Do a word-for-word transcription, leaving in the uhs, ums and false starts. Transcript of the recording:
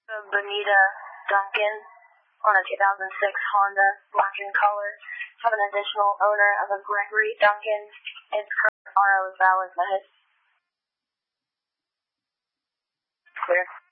Bonita Duncan on a two thousand six Honda, black in color. Have an additional owner of a Gregory Duncan. Its current R O is valid. Clear.